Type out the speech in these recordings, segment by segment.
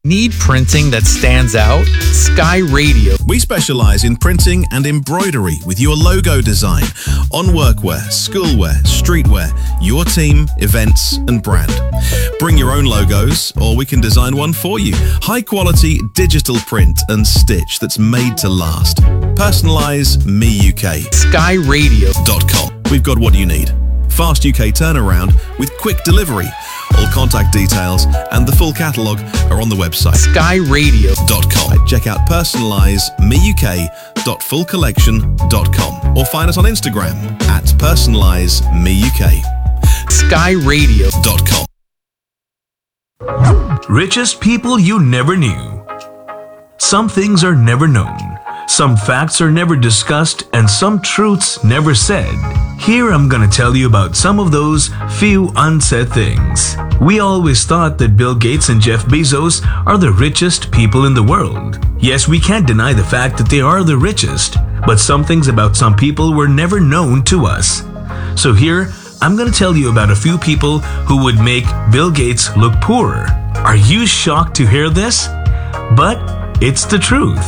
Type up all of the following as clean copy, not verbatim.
Need printing that stands out? Sky Radio. We specialize in printing and embroidery with your logo design on workwear, schoolwear, streetwear, your team, events, and brand. Bring your own logos, or we can design one for you. High quality digital print and stitch that's made to last. Personalize Me UK. SkyRadio.com. We've got what you need. Fast UK turnaround with quick delivery. All contact details and the full catalogue are on the website. SkyRadio.com. Check out personalizemeuk.fullcollection.com or find us on Instagram at personalizemeuk. SkyRadio.com. Richest people you never knew. Some things are never known. Some facts are never discussed, and some truths never said. Here I'm gonna tell you about some of those few unsaid things. We always thought that Bill Gates and Jeff Bezos are the richest people in the world. Yes, we can't deny the fact that they are the richest, but some things about some people were never known to us. So here, I'm gonna tell you about a few people who would make Bill Gates look poor. Are you shocked to hear this? But it's the truth.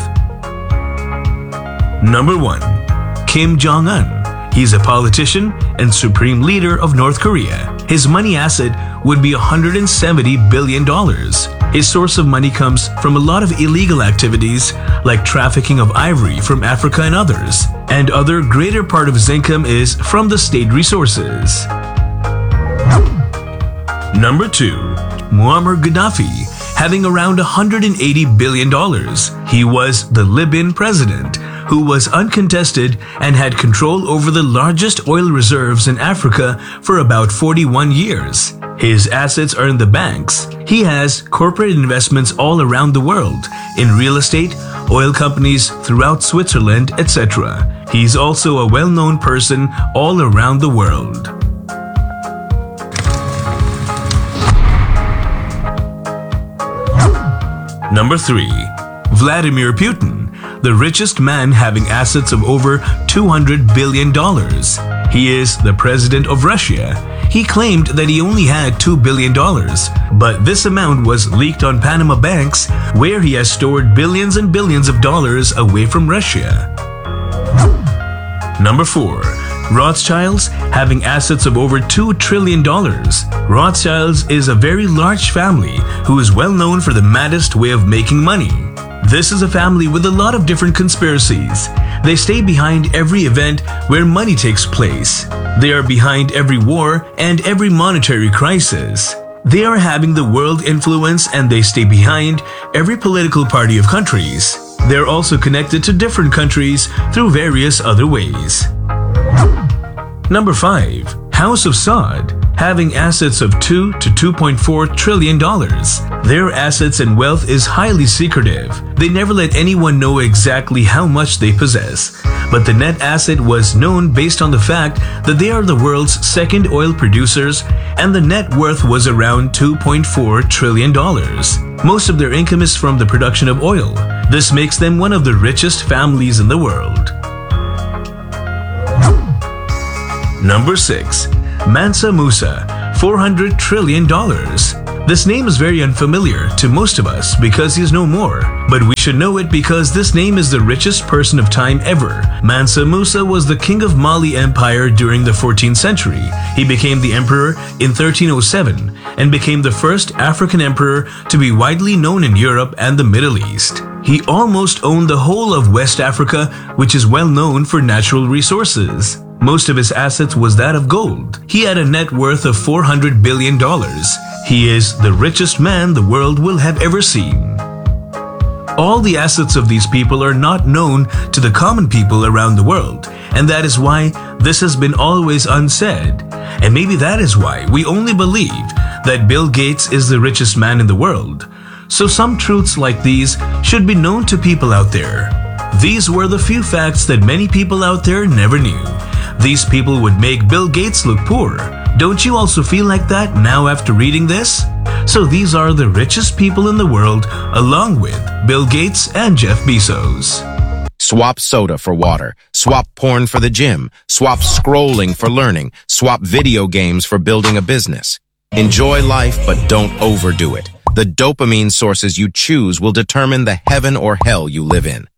Number 1. Kim Jong-un. He's a politician and supreme leader of North Korea. His money asset would be $170 billion. His source of money comes from a lot of illegal activities like trafficking of ivory from Africa and others. And other greater part of his income is from the state resources. Number 2. Muammar Gaddafi, having around $180 billion. He was the Libyan president, who was uncontested and had control over the largest oil reserves in Africa for about 41 years. His assets are in the banks. He has corporate investments all around the world, in real estate, oil companies throughout Switzerland, etc. He's also a well-known person all around the world. Number 3. Vladimir Putin, the richest man having assets of over $200 billion. He is the president of Russia. He claimed that he only had $2 billion, but this amount was leaked on Panama banks, where he has stored billions and billions of dollars away from Russia. Number 4. Rothschilds, having assets of over $2 trillion. Rothschilds is a very large family who is well known for the maddest way of making money. This is a family with a lot of different conspiracies. They stay behind every event where money takes place. They are behind every war and every monetary crisis. They are having the world influence, and they stay behind every political party of countries. They're also connected to different countries through various other ways. Number 5. House of Saud, having assets of $2 to $2.4 trillion. Their assets and wealth is highly secretive. They never let anyone know exactly how much they possess. But the net asset was known based on the fact that they are the world's second oil producers, and the net worth was around $2.4 trillion. Most of their income is from the production of oil. This makes them one of the richest families in the world. Number 6. Mansa Musa, $400 trillion. This name is very unfamiliar to most of us because he's no more, but we should know it because this name is the richest person of time ever. Mansa Musa was the king of Mali Empire during the 14th century. He became the emperor in 1307 and became the first African emperor to be widely known in Europe and the Middle East. He almost owned the whole of West Africa, which is well known for natural resources. Most of his assets was that of gold. He had a net worth of $400 billion. He is the richest man the world will have ever seen. All the assets of these people are not known to the common people around the world, and that is why this has been always unsaid. And maybe that is why we only believe that Bill Gates is the richest man in the world. So some truths like these should be known to people out there. These were the few facts that many people out there never knew. These people would make Bill Gates look poor. Don't you also feel like that now after reading this? So these are the richest people in the world, along with Bill Gates and Jeff Bezos. Swap soda for water. Swap porn for the gym. Swap scrolling for learning. Swap video games for building a business. Enjoy life, but don't overdo it. The dopamine sources you choose will determine the heaven or hell you live in.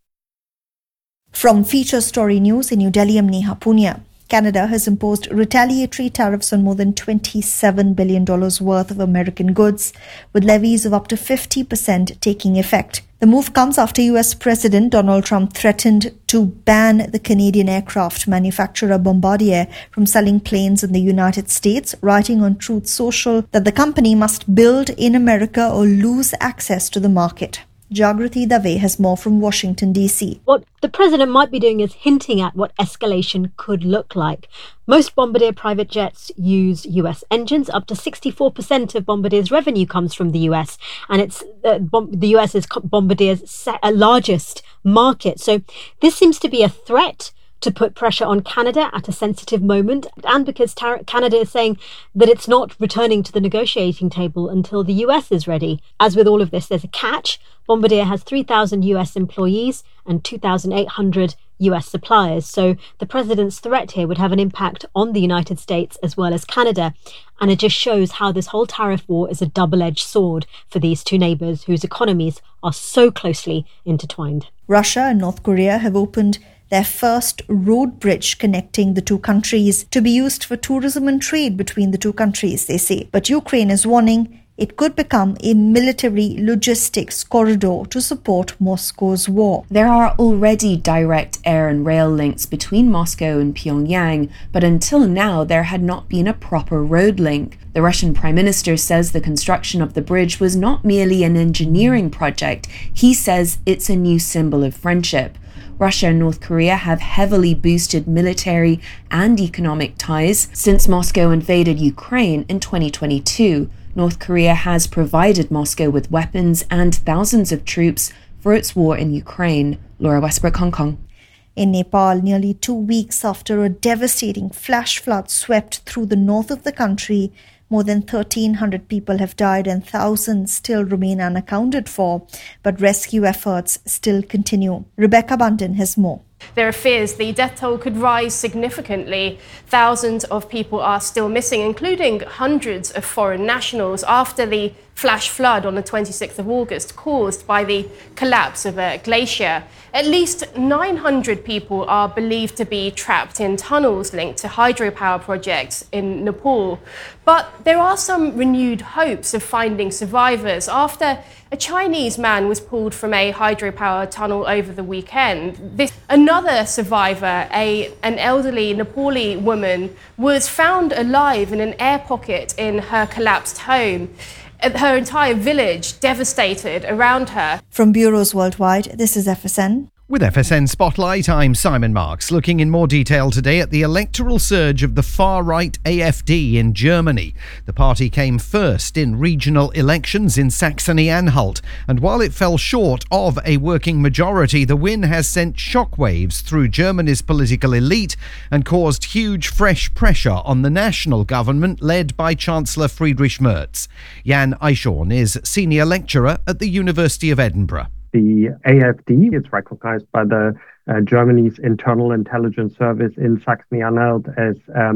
From Feature Story News in New Delhi, I'm Neha Punia. Canada has imposed retaliatory tariffs on more than $27 billion worth of American goods, with levies of up to 50% taking effect. The move comes after US President Donald Trump threatened to ban the Canadian aircraft manufacturer Bombardier from selling planes in the United States, writing on Truth Social that the company must build in America or lose access to the market. Jagrati Dave has more from Washington, D.C. What the president might be doing is hinting at what escalation could look like. Most Bombardier private jets use US engines. Up to 64% of Bombardier's revenue comes from the US, and it's the US is Bombardier's largest market. So this seems to be a threat to put pressure on Canada at a sensitive moment, and because Canada is saying that it's not returning to the negotiating table until the US is ready. As with all of this, there's a catch. Bombardier has 3,000 US employees and 2,800 US suppliers. So the president's threat here would have an impact on the United States as well as Canada. And it just shows how this whole tariff war is a double-edged sword for these two neighbours whose economies are so closely intertwined. Russia and North Korea have opened their first road bridge connecting the two countries to be used for tourism and trade between the two countries, they say. But Ukraine is warning it could become a military logistics corridor to support Moscow's war. There are already direct air and rail links between Moscow and Pyongyang, but until now there had not been a proper road link. The Russian Prime Minister says the construction of the bridge was not merely an engineering project. He says it's a new symbol of friendship. Russia and North Korea have heavily boosted military and economic ties since Moscow invaded Ukraine in 2022. North Korea has provided Moscow with weapons and thousands of troops for its war in Ukraine. Laura Westbrook, Hong Kong. In Nepal, nearly 2 weeks after a devastating flash flood swept through the north of the country, more than 1,300 people have died and thousands still remain unaccounted for, but rescue efforts still continue. Rebecca Bunton has more. There are fears the death toll could rise significantly. Thousands of people are still missing, including hundreds of foreign nationals, after the flash flood on the 26th of August caused by the collapse of a glacier. At least 900 people are believed to be trapped in tunnels linked to hydropower projects in Nepal. But there are some renewed hopes of finding survivors after a Chinese man was pulled from a hydropower tunnel over the weekend. Another survivor, an elderly Nepali woman, was found alive in an air pocket in her collapsed home. Her entire village devastated around her. From bureaus worldwide, this is FSN. With FSN Spotlight, I'm Simon Marks, looking in more detail today at the electoral surge of the far-right AfD in Germany. The party came first in regional elections in Saxony-Anhalt, and while it fell short of a working majority, the win has sent shockwaves through Germany's political elite and caused huge fresh pressure on the national government led by Chancellor Friedrich Merz. Jan Eichhorn is senior lecturer at the University of Edinburgh. The AfD is recognized by the Germany's internal intelligence service in Saxony-Anhalt as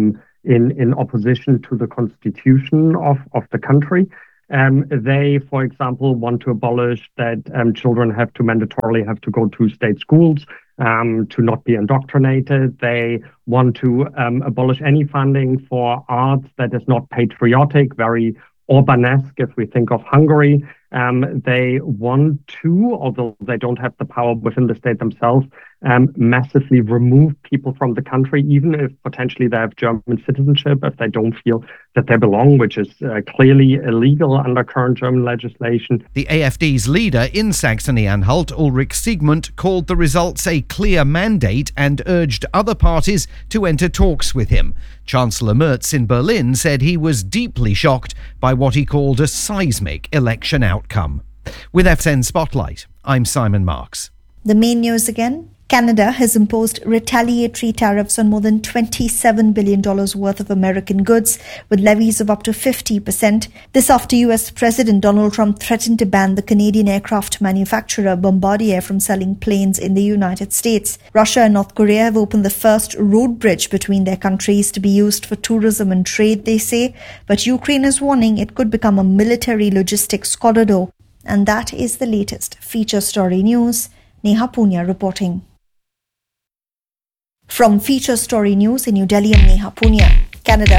in opposition to the constitution of the country. They, for example, want to abolish that children have to mandatorily have to go to state schools to not be indoctrinated. They want to abolish any funding for arts that is not patriotic, very Orbanesque if we think of Hungary. They want to, although they don't have the power within the state themselves, massively remove people from the country, even if potentially they have German citizenship, if they don't feel that they belong, which is clearly illegal under current German legislation. The AfD's leader in Saxony-Anhalt, Ulrich Siegmund, called the results a clear mandate and urged other parties to enter talks with him. Chancellor Merz in Berlin said he was deeply shocked by what he called a seismic election outcome. With FSN Spotlight, I'm Simon Marks. The main news again. Canada has imposed retaliatory tariffs on more than $27 billion worth of American goods, with levies of up to 50%. This after US President Donald Trump threatened to ban the Canadian aircraft manufacturer Bombardier from selling planes in the United States. Russia and North Korea have opened the first road bridge between their countries to be used for tourism and trade, they say, but Ukraine is warning it could become a military logistics corridor. And that is the latest Feature Story News. Neha Punya reporting. From Feature Story News in New Delhi, I'm Neha Punya. Canada